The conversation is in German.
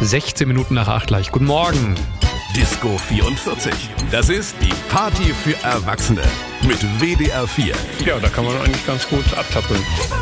16 Minuten nach 8 gleich. Guten Morgen. Disco 44. Das ist die Party für Erwachsene mit WDR 4. Ja, da kann man eigentlich ganz gut abtappeln.